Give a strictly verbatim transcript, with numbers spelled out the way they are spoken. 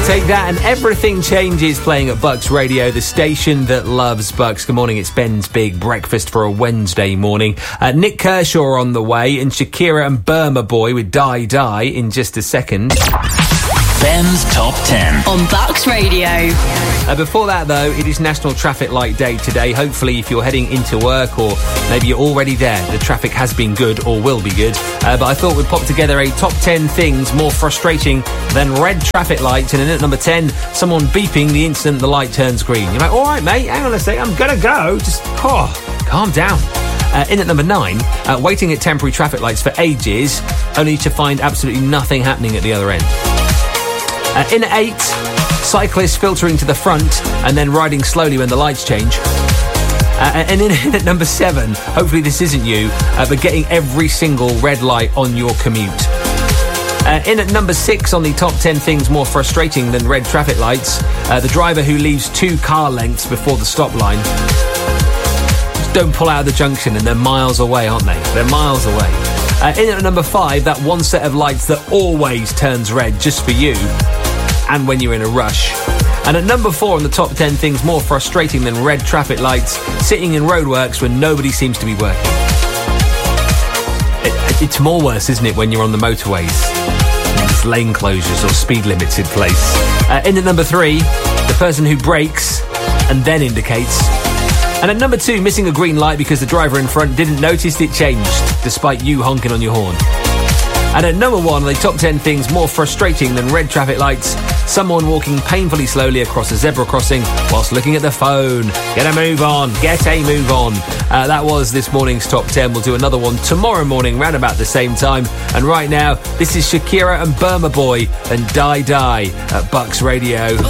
Take that and everything changes, playing at Bucks Radio, the station that loves Bucks. Good morning, it's Ben's Big Breakfast for a Wednesday morning. Uh, Nick Kershaw on the way, and Shakira and Burma Boy with Die Die in just a second. Ben's Top ten on Bucks Radio. Uh, before that, though, it is National Traffic Light Day today. Hopefully, if you're heading into work or maybe you're already there, the traffic has been good or will be good. Uh, but I thought we'd pop together a top ten things more frustrating than red traffic lights. And in at number ten, someone beeping the instant the light turns green. You're like, all right, mate, hang on a sec, I'm gonna go. Just, oh, calm down. Uh, in at number nine, uh, waiting at temporary traffic lights for ages, only to find absolutely nothing happening at the other end. Uh, in at eight, cyclists filtering to the front and then riding slowly when the lights change. Uh, and in, in at number seven, hopefully this isn't you, uh, but getting every single red light on your commute. Uh, in at number six on the top ten things more frustrating than red traffic lights, uh, the driver who leaves two car lengths before the stop line. Just don't pull out of the junction, and they're miles away, aren't they? They're miles away. Uh, in at number five, that one set of lights that always turns red just for you, and when you're in a rush. And at number four on the top ten things more frustrating than red traffic lights, sitting in roadworks when nobody seems to be working. It, it's more worse, isn't it, when you're on the motorways? There's lane closures or speed limits in place. Uh, in at number three, the person who brakes and then indicates. And at number two, missing a green light because the driver in front didn't notice it changed, despite you honking on your horn. And at number one, the top ten things more frustrating than red traffic lights, someone walking painfully slowly across a zebra crossing whilst looking at the phone. Get a move on. Get a move on. Uh, that was this morning's top ten. We'll do another one tomorrow morning, round about the same time. And right now, this is Shakira and Burma Boy and Die Die at Bucks Radio.